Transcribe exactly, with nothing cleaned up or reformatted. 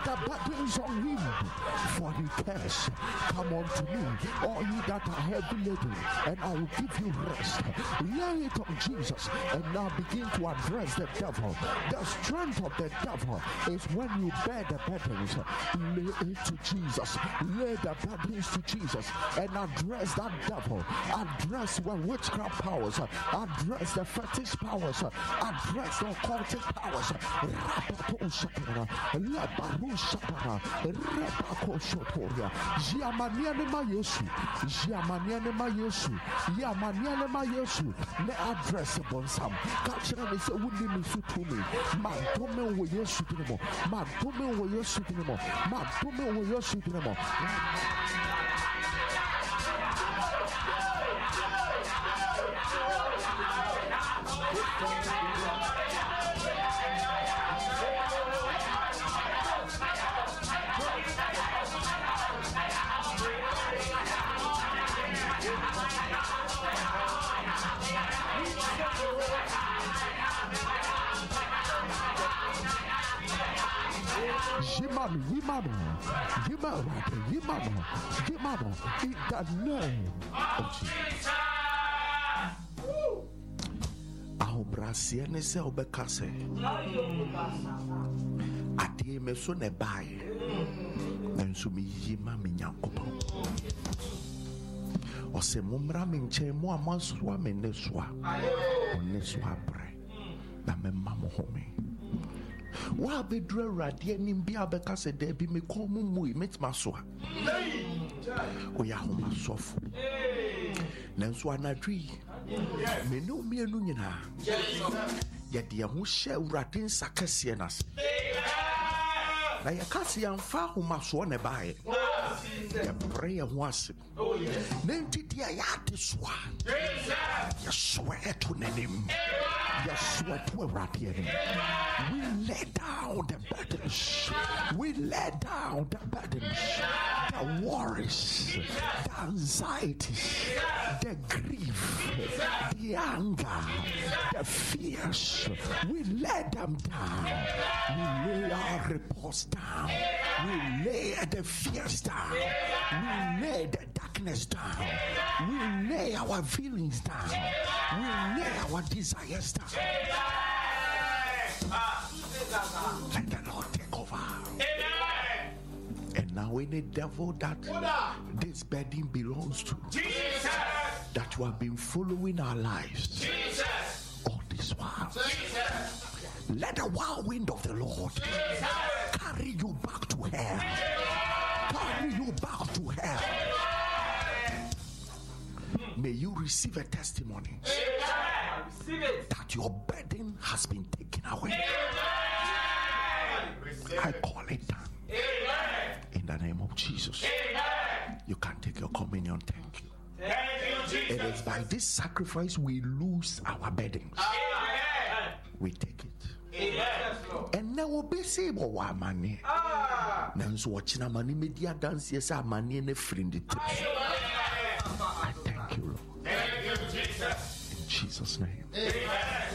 the burdens on him, for he cares. Come unto me, all you that are heavy laden, and I will give you rest. Lay it on Jesus, and now begin to address the devil. The strength of the devil is when you bear the burdens. Lay it to Jesus. Lay the burdens to Jesus, and address that devil. Address the witchcraft powers. Address the fetish powers. Address the occultic powers. Yamanianema Yesu, Yamanianema Yesu, Yamanianema Yesu, ne address bonsam. Catcher me say, would me so to me. Madome wo Yesu dinemo, Madome wo Yesu dinemo, Madome wo Yesu dinemo. Yimano, Yimano, Yimano, Yimano, Yimano, in the name of Jesus. Ahobrasiane se obekase. Adie me so ne bae. Nanso mi yima me Nyankopon. Ose mumra me nche mo amansoa me neswa. Oneswa bre. Na me mamo home. Wa bedra radie nimbia beka se de bi me ko mumu met masoa. Oya homa sofu. Nanso anadwi. Me no me anu nyina. Ya de ho hye urade nsakase nas. Na ya kasi amfa homa so ne bae. Ya pray ho ase. Nenti dia ya de soa. Ya swear to nenim. Ya swear to urade. We lay down the burdens. We lay down the burdens, the worries, the anxieties, the grief, the anger, the fears. We lay them down. We lay our reports down. We lay the fears down. We lay the darkness down. We lay our feelings down. We lay our desires down. Let the Lord take over. Amen. And now any devil that this burden belongs to, Jesus, that you have been following our lives, Jesus, all this while, Jesus, let the wild wind of the Lord, Jesus, carry you back to hell. Carry you back to hell. May you receive a testimony, Amen, that your burden has been taken away. Amen. I call it down. Amen. In the name of Jesus. Amen. You can take your communion. Thank you. Thank you, Jesus. It is by this sacrifice we lose our burdens. Amen. We take it. Amen. And now we say what money. Now so watching money media dance yes our money and a friend it. I thank you, Lord. Thank you, Jesus. In Jesus' name. Amen.